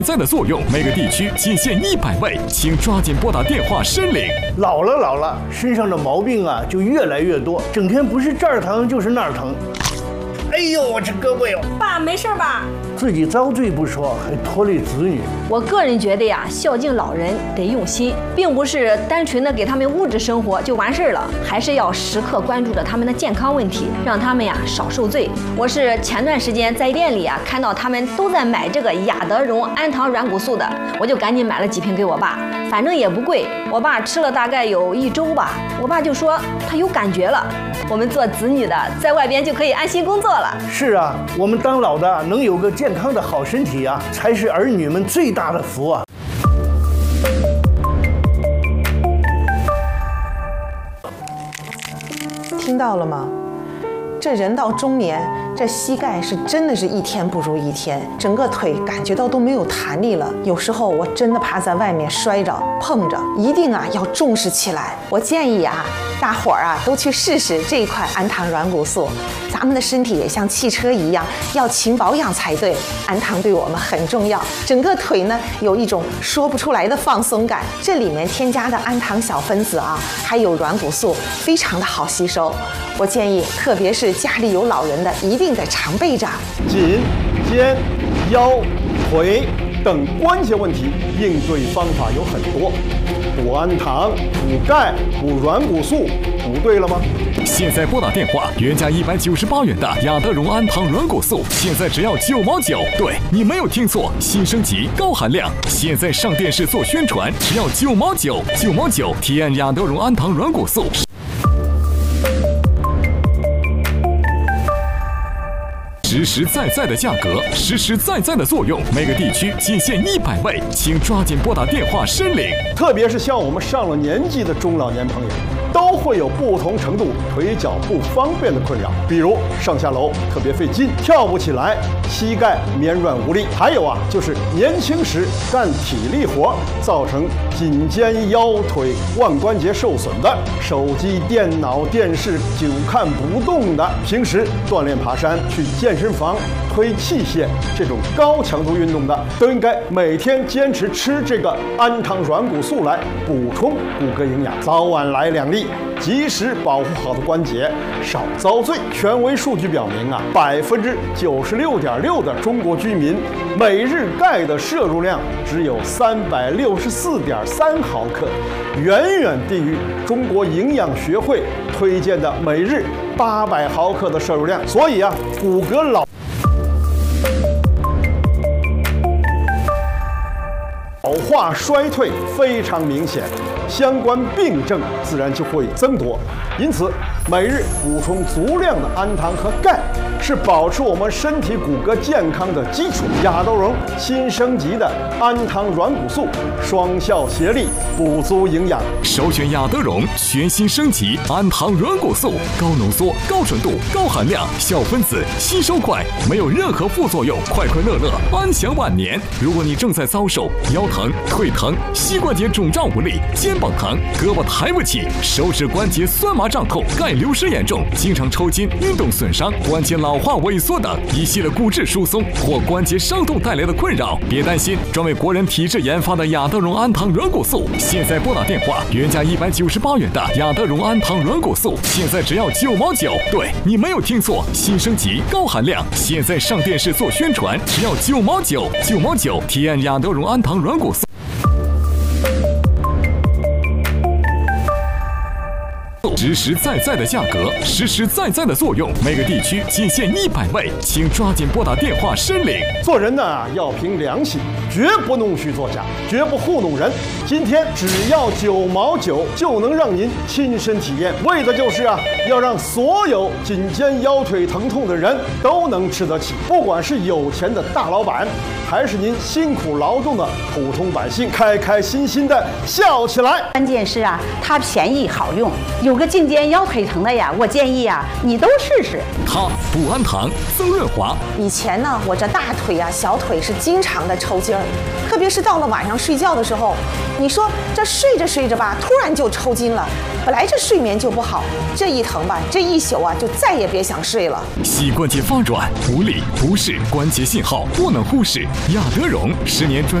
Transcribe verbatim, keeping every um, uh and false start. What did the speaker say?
在的作用，每个地区仅限一百位，请抓紧拨打电话申领。 老了老了，身上的毛病啊就越来越多，整天不是这儿疼就是那儿疼。哎呦，我这胳膊哟！ 爸，没事吧？ 自己遭罪不说，还拖累子女。 我个人觉得呀，孝敬老人得用心，并不是单纯的给他们物质生活就完事儿了，还是要时刻关注着他们的健康问题，让他们呀少受罪。我是前段时间在店里啊看到他们都在买这个雅德荣安糖软骨素的，我就赶紧买了几瓶给我爸，反正也不贵。我爸吃了大概有一周吧，我爸就说他有感觉了。我们做子女的在外边就可以安心工作了。 是啊，我们当老的能有个健康的好身体啊，才是儿女们最大的福啊。 听到了吗？这人到中年，这膝盖是真的是一天不如一天，整个腿感觉到都没有弹力了。有时候我真的怕在外面摔着碰着，一定啊要重视起来。我建议啊，大伙儿啊都去试试这一款安糖软骨素。咱们的身体也像汽车一样，要勤保养才对。安糖对我们很重要，整个腿呢有一种说不出来的放松感。这里面添加的安糖小分子啊，还有软骨素，非常的好吸收。我建议，特别是家里有老人的，一定得常备着。 颈、肩、腰、腿等关节问题，应对方法有很多。补安糖、补钙、补软骨素，补对了吗？ 现在拨打电话，原价一百九十八元的雅德荣安糖软骨素，现在只要九毛九。对，你没有听错，新升级高含量。现在上电视做宣传，只要九毛九，九毛九体验雅德荣安糖软骨素。实实在在的价格，实实在在的作用，每个地区仅限一百位，请抓紧拨打电话申领。 特别是像我们上了年纪的中老年朋友，都会有不同程度腿脚不方便的困扰，比如上下楼特别费劲，跳不起来，膝盖绵软无力，还有啊，就是年轻时干体力活，造成颈肩腰腿腕关节受损的，手机、电脑、电视久看不动的，平时锻炼爬山、去健身房推器械这种高强度运动的，都应该每天坚持吃这个安糖软骨素来补充骨骼营养，早晚来两粒，及时保护好的关节，少遭罪。权威数据表明啊，百分之九十六点六的中国居民每日钙的摄入量只有三百六十四点三毫克，远远低于中国营养学会推荐的每日八百毫克的摄入量。所以啊，骨骼老老化衰退非常明显，相关病症自然就会增多。因此，每日补充足量的安糖和钙，是保持我们身体骨骼健康的基础。雅德荣新升级的安糖软骨素，双效协力，补足营养。 首选雅德荣全新升级安糖软骨素，高浓缩、高纯度、高含量，小分子吸收快，没有任何副作用，快快乐乐，安享晚年。如果你正在遭受腰疼、腿疼、膝关节肿胀无力、肩膀疼、胳膊抬不起、手指关节酸麻胀痛、钙流失严重、经常抽筋、运动损伤、关节老化萎缩等一系列骨质疏松或关节伤痛带来的困扰，别担心，专为国人体质研发的雅德荣安糖软骨素，现在拨打电话，原价一百九十八元的雅德荣安糖软骨素，现在只要九毛九。对，你没有听错，新升级高含量，现在上电视做宣传，只要九毛九，九毛九体验雅德荣安糖软骨素。实实在在的价格，实实在在的作用，每个地区仅限一百位，请抓紧拨打电话申领。 做人呢要凭良心，绝不弄虚作假，绝不糊弄人。今天只要九毛九就能让您亲身体验，为的就是啊，要让所有颈肩腰腿疼痛的人都能吃得起。不管是有钱的大老板，还是您辛苦劳动的普通百姓，开开心心的笑起来。 关键是啊，它便宜好用，有个颈肩腰腿疼的呀，我建议呀，你都试试。 它补安糖增润滑。 以前呢，我这大腿呀、小腿是经常的抽筋儿，特别是到了晚上睡觉的时候，你说这睡着睡着吧，突然就抽筋了。本来这睡眠就不好，这一疼吧，这一宿啊就再也别想睡了。 膝关节发软、无力、不适、关节信号不能忽视。亚德荣十年专